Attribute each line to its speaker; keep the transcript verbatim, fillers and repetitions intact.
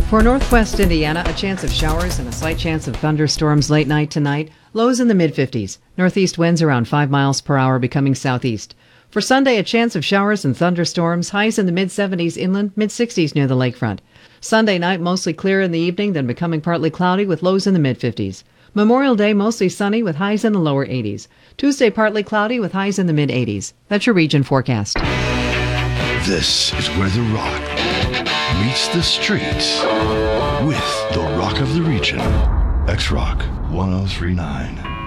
Speaker 1: For northwest Indiana, a chance of showers and a slight chance of thunderstorms late night tonight. Lows in the mid-fifties. Northeast winds around five miles per hour becoming southeast. For Sunday, a chance of showers and thunderstorms. Highs in the mid-seventies inland, mid-sixties near the lakefront. Sunday night, mostly clear in the evening, then becoming partly cloudy with lows in the mid-fifties. Memorial Day, mostly sunny with highs in the lower eighties. Tuesday, partly cloudy with highs in the mid-eighties. That's your region forecast.
Speaker 2: This is where the rock meets the streets with the rock of the region. X-Rock one oh three point nine.